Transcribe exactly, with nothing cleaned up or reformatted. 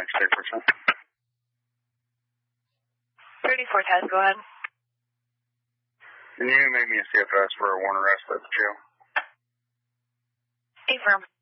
State percent. thirty-four Taz, go ahead. Can you make me a C F S for a warrant arrest at the jail? Affirm.